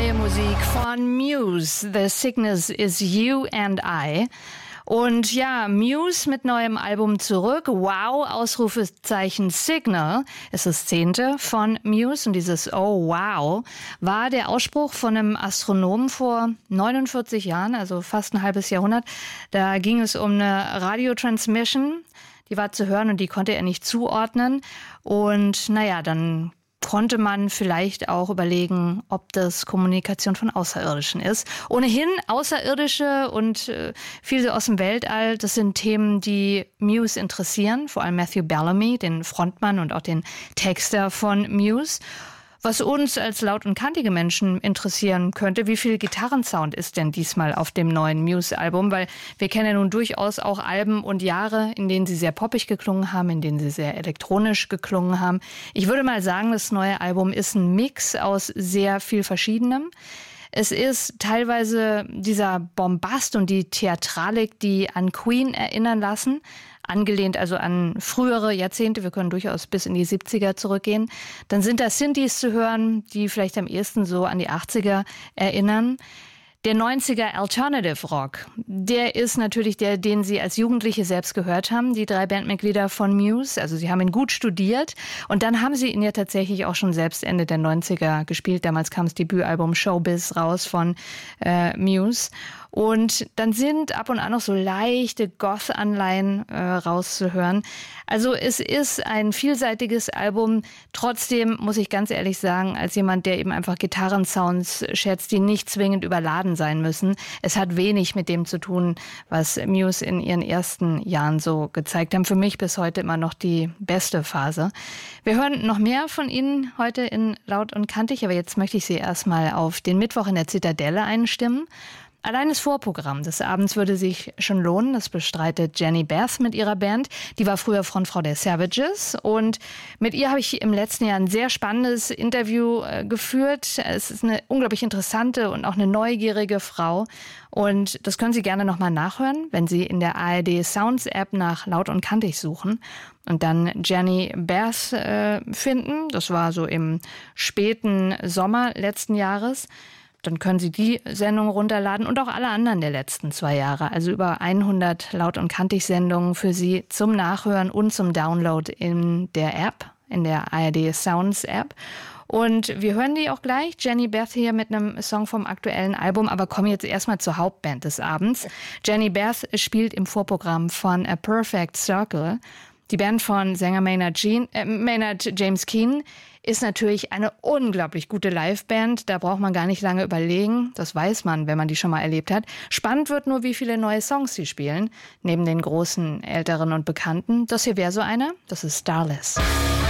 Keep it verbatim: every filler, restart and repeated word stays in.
neue Musik von Muse. The Sickness is You and I. Und ja, Muse mit neuem Album zurück. Wow, Ausrufezeichen Signal ist das zehnte von Muse. Und dieses Oh wow war der Ausspruch von einem Astronomen vor neunundvierzig Jahren, also fast ein halbes Jahrhundert. Da ging es um eine Radiotransmission, die war zu hören und die konnte er nicht zuordnen. Und naja, dann konnte man vielleicht auch überlegen, ob das Kommunikation von Außerirdischen ist. Ohnehin Außerirdische und äh, viel so aus dem Weltall, das sind Themen, die Muse interessieren, vor allem Matthew Bellamy, den Frontmann und auch den Texter von Muse. Was uns als laut- und kantige Menschen interessieren könnte, wie viel Gitarrensound ist denn diesmal auf dem neuen Muse-Album? Weil wir kennen ja nun durchaus auch Alben und Jahre, in denen sie sehr poppig geklungen haben, in denen sie sehr elektronisch geklungen haben. Ich würde mal sagen, das neue Album ist ein Mix aus sehr viel Verschiedenem. Es ist teilweise dieser Bombast und die Theatralik, die an Queen erinnern lassen, angelehnt also an frühere Jahrzehnte, wir können durchaus bis in die siebziger zurückgehen. Dann sind da Synthes zu hören, die vielleicht am ehesten so an die achtziger erinnern. Der neunziger Alternative Rock, der ist natürlich der, den Sie als Jugendliche selbst gehört haben, die drei Bandmitglieder von Muse. Also Sie haben ihn gut studiert und dann haben Sie ihn ja tatsächlich auch schon selbst Ende der neunziger gespielt. Damals kam das Debütalbum Showbiz raus von äh, Muse. Und dann sind ab und an noch so leichte Goth-Anleihen äh, rauszuhören. Also es ist ein vielseitiges Album. Trotzdem muss ich ganz ehrlich sagen, als jemand, der eben einfach Gitarrensounds schätzt, die nicht zwingend überladen sein müssen, es hat wenig mit dem zu tun, was Muse in ihren ersten Jahren so gezeigt haben. Für mich bis heute immer noch die beste Phase. Wir hören noch mehr von Ihnen heute in Laut und Kantig, aber jetzt möchte ich Sie erstmal auf den Mittwoch in der Zitadelle einstimmen. Allein das Vorprogramm des Abends würde sich schon lohnen. Das bestreitet Jenny Beth mit ihrer Band. Die war früher Frontfrau der Savages. Und mit ihr habe ich im letzten Jahr ein sehr spannendes Interview äh, geführt. Es ist eine unglaublich interessante und auch eine neugierige Frau. Und das können Sie gerne nochmal nachhören, wenn Sie in der A R D Sounds App nach Laut und Kantig suchen und dann Jenny Beth äh, finden. Das war so im späten Sommer letzten Jahres. Dann können Sie die Sendung runterladen und auch alle anderen der letzten zwei Jahre. Also über hundert Laut- und Kantig-Sendungen für Sie zum Nachhören und zum Download in der App, in der A R D Sounds App. Und wir hören die auch gleich, Jenny Beth hier mit einem Song vom aktuellen Album, aber kommen jetzt erstmal zur Hauptband des Abends. Jenny Beth spielt im Vorprogramm von A Perfect Circle. Die Band von Sänger Maynard, Jean, äh, Maynard James Keenan ist natürlich eine unglaublich gute Liveband. Da braucht man gar nicht lange überlegen. Das weiß man, wenn man die schon mal erlebt hat. Spannend wird nur, wie viele neue Songs sie spielen, neben den großen, älteren und bekannten. Das hier wäre so einer. Das ist Starless.